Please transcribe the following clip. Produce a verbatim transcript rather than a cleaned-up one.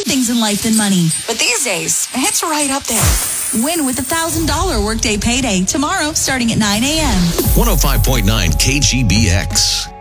things in life than money. But these days, it's right up there. Win with a one thousand dollars workday payday tomorrow starting at nine a.m. one oh five point nine K G B X.